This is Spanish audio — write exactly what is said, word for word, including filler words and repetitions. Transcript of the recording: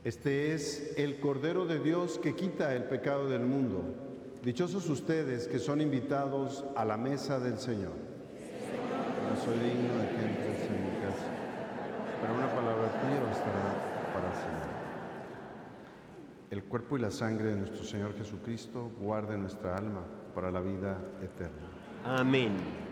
Este es el Cordero de Dios que quita el pecado del mundo. Dichosos ustedes que son invitados a la mesa del Señor. No soy digno de que entres en mi casa, pero una palabra tuya bastará para siempre. El cuerpo y la sangre de nuestro Señor Jesucristo guarden nuestra alma para la vida eterna. Amén.